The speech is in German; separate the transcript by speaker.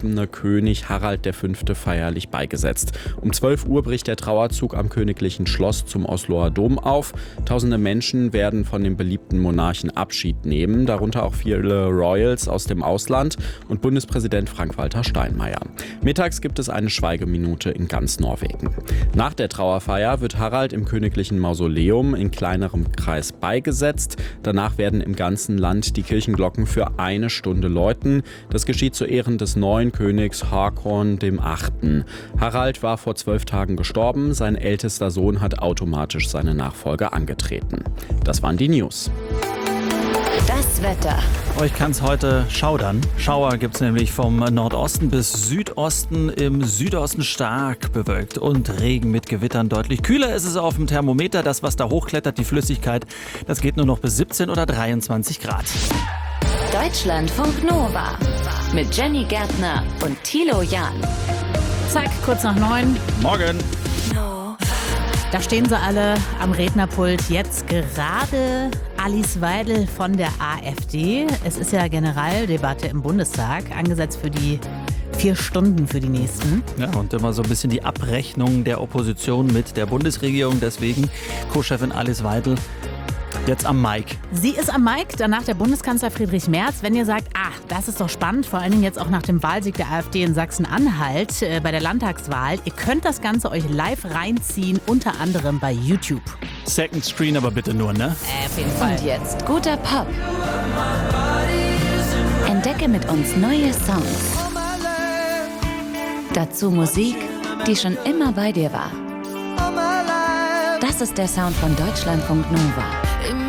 Speaker 1: verstorbene König Harald V. feierlich beigesetzt. Um 12 Uhr bricht der Trauerzug am Königlichen Schloss zum Osloer Dom auf. Tausende Menschen werden von dem beliebten Monarchen Abschied nehmen, darunter auch viele Royals aus dem Ausland und Bundespräsident Frank-Walter Steinmeier. Mittags gibt es eine Schweigeminute in ganz Norwegen. Nach der Trauerfeier wird Harald im königlichen Mausoleum in kleinerem Kreis beigesetzt. Danach werden im ganzen Land die Kirchenglocken für 1 Stunde läuten. Das geschieht zu Ehren des neuen Königs Håkon VIII. Harald war vor 12 Tagen gestorben. Sein ältester Sohn hat automatisch seine Nachfolge angetreten. Das waren die News.
Speaker 2: Das Wetter.
Speaker 3: Euch kann es heute schaudern. Schauer gibt es nämlich vom Nordosten bis Südosten. Im Südosten stark bewölkt und Regen mit Gewittern. Deutlich kühler ist es auf dem Thermometer. Das, was da hochklettert, die Flüssigkeit, das geht nur noch bis 17 oder 23 Grad.
Speaker 2: Deutschlandfunk Nova mit Jenny Gärtner und Thilo Jahn.
Speaker 4: Zack, kurz nach 9.
Speaker 3: Morgen.
Speaker 4: Da stehen sie alle am Rednerpult. Jetzt gerade Alice Weidel von der AfD. Es ist ja Generaldebatte im Bundestag, angesetzt für die 4 Stunden für die nächsten.
Speaker 3: Ja, und immer so ein bisschen die Abrechnung der Opposition mit der Bundesregierung. Deswegen Co-Chefin Alice Weidel jetzt am Mic.
Speaker 4: Sie ist am Mic, danach der Bundeskanzler Friedrich Merz. Wenn ihr sagt, das ist doch spannend, vor allen Dingen jetzt auch nach dem Wahlsieg der AfD in Sachsen-Anhalt bei der Landtagswahl. Ihr könnt das Ganze euch live reinziehen, unter anderem bei YouTube.
Speaker 3: Second Screen aber bitte nur, ne?
Speaker 4: Auf jeden Fall.
Speaker 2: Und jetzt guter Pop. Entdecke mit uns neue Songs. Dazu Musik, die schon immer bei dir war. Das ist der Sound von Deutschlandfunk Nova.